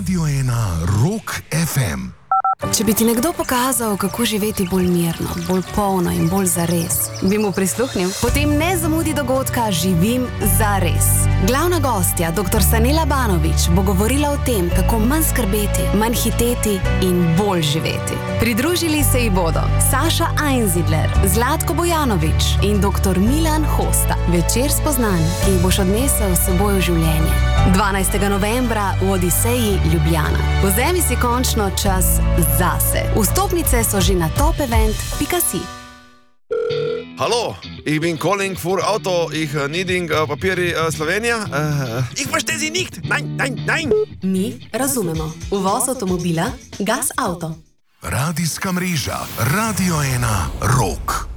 Radio 1 Rock FM. Če bi ti nekdo pokazal, kako živeti bolj mirno, bolj polno in bolj zares, bi mu prisluhnil? Potem ne zamudi dogodka Živim zares. Glavna gostja, dr. Sanela Banović, bo govorila o tem, kako manj skrbeti, manj hiteti in bolj živeti. Pridružili se ji bodo Saša Einzidler, Zlatko Bojanović in dr. Milan Hosta. Večer spoznanj, ki jih boš odnesel s seboj v življenje. 12. novembra v Odiseji Ljubljana. Vzemi si končno čas zase. Vstopnice so že na topevent.si. Hallo, ich bin calling für Auto. Ich needing Papieri Slowenija. Ich verstehe Sie nicht. Nein, nein, nein. Mi razumemo. Uvoz avtomobila Gas Auto. Radijska mreža Radio 1 Rock.